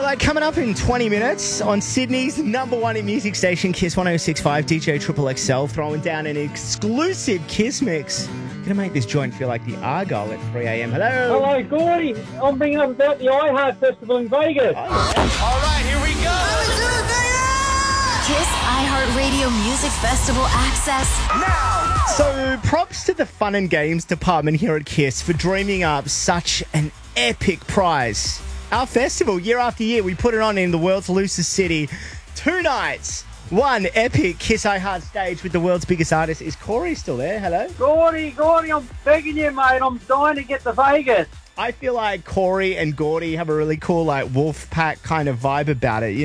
Righto, coming up in 20 minutes on Sydney's number one in music station, Kiss 106.5, DJ Triple XL, throwing down an exclusive Kiss mix. Gonna make this joint feel like the Argyle at 3 a.m. Hello. Hello, Gordy. I'm bringing up about the iHeart Festival in Vegas. Oh, yeah. All right, here we go. Kiss iHeartRadio Music Festival access Now. So, props to the fun and games department here at Kiss for dreaming up such an epic prize. Our festival, year after year, we put it on in the world's loosest city. 2 nights, one epic Kiss iHeart stage with the world's biggest artist. Is Corey still there? Hello? Gordy, I'm begging you, mate. I'm dying to get to Vegas. I feel like Corey and Gordy have a really cool, like, wolf pack kind of vibe about it.